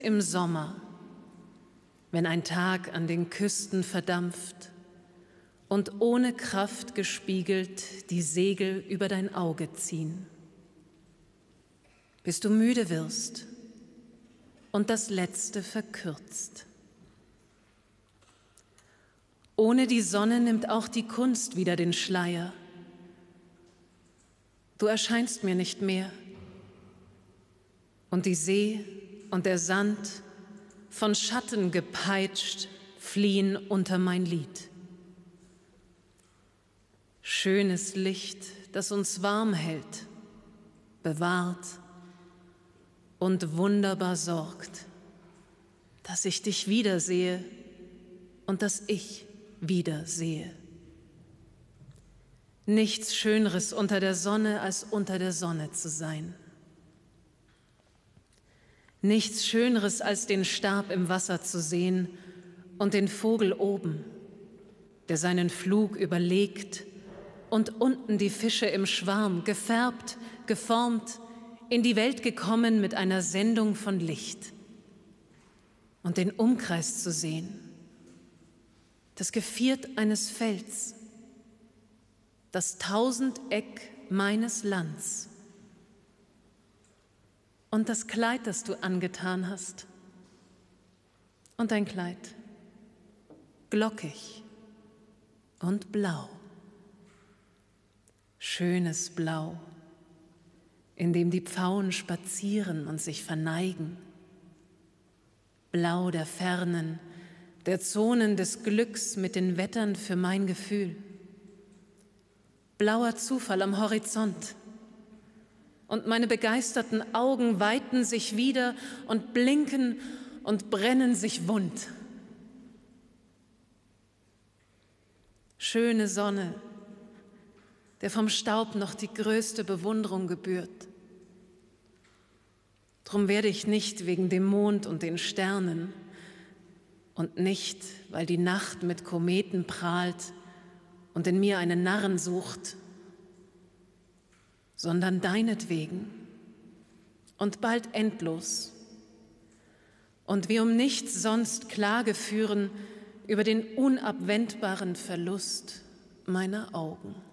Im Sommer, wenn ein Tag an den Küsten verdampft und ohne Kraft gespiegelt die Segel über dein Auge ziehen, bis du müde wirst und das Letzte verkürzt. Ohne die Sonne nimmt auch die Kunst wieder den Schleier. Du erscheinst mir nicht mehr und die See und der Sand, von Schatten gepeitscht, fliehen unter mein Lied. Schönes Licht, das uns warm hält, bewahrt und wunderbar sorgt, dass ich dich wiedersehe und dass ich wiedersehe. Nichts Schöneres unter der Sonne, als unter der Sonne zu sein. Nichts Schöneres, als den Stab im Wasser zu sehen und den Vogel oben, der seinen Flug überlegt und unten die Fische im Schwarm, gefärbt, geformt, in die Welt gekommen mit einer Sendung von Licht. Und den Umkreis zu sehen, das Geviert eines Felds, das Tausendeck meines Lands. Und das Kleid, das du angetan hast. Und dein Kleid, glockig und blau. Schönes Blau, in dem die Pfauen spazieren und sich verneigen. Blau der Fernen, der Zonen des Glücks mit den Wettern für mein Gefühl. Blauer Zufall am Horizont. Und meine begeisterten Augen weiten sich wieder und blinken und brennen sich wund. Schöne Sonne, der vom Staub noch die größte Bewunderung gebührt. Drum werde ich nicht wegen dem Mond und den Sternen und nicht, weil die Nacht mit Kometen prahlt und in mir einen Narren sucht, sondern deinetwegen und bald endlos und wie um nichts sonst Klage führen über den unabwendbaren Verlust meiner Augen.